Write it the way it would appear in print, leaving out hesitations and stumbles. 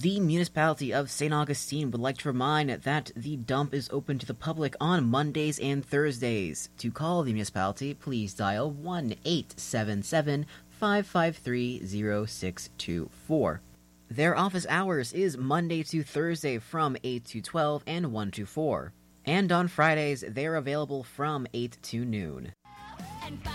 The municipality of St. Augustine would like to remind that the dump is open to the public on Mondays and Thursdays. To call the municipality, please dial 1-877-553-0624. Their office hours is Monday to Thursday from 8 to 12 and 1 to 4. And on Fridays, they're available from 8 to noon.